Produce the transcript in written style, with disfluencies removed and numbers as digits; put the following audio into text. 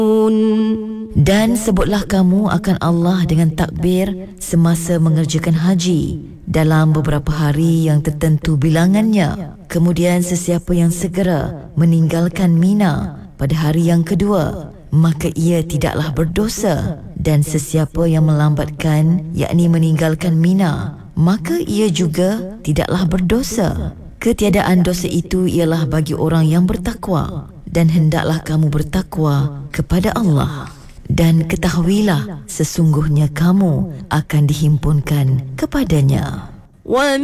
Dan sebutlah kamu akan Allah dengan takbir semasa mengerjakan haji dalam beberapa hari yang tertentu bilangannya. Kemudian sesiapa yang segera meninggalkan Mina pada hari yang kedua, maka ia tidaklah berdosa. Dan sesiapa yang melambatkan, yakni meninggalkan Mina, maka ia juga tidaklah berdosa. Ketiadaan dosa itu ialah bagi orang yang bertakwa, dan hendaklah kamu bertakwa kepada Allah. Dan ketahuilah sesungguhnya kamu akan dihimpunkan kepadanya.